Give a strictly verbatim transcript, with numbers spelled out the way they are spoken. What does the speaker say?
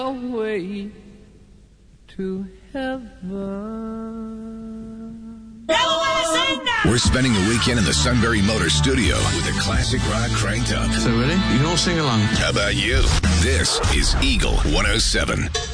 away to heaven. We're spending the weekend in the Sunbury Motors studio with the classic rock cranked up. So ready? You can all sing along. How about you? This is Eagle one oh seven.